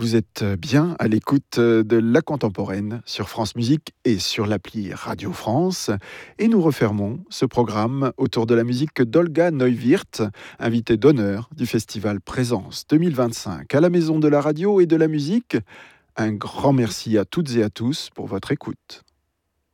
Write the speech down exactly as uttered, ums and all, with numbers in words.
Vous êtes bien à l'écoute de La Contemporaine sur France Musique et sur l'appli Radio France. Et nous refermons ce programme autour de la musique d'Olga Neuwirth, invitée d'honneur du Festival Présence deux mille vingt-cinq à la Maison de la Radio et de la Musique. Un grand merci à toutes et à tous pour votre écoute.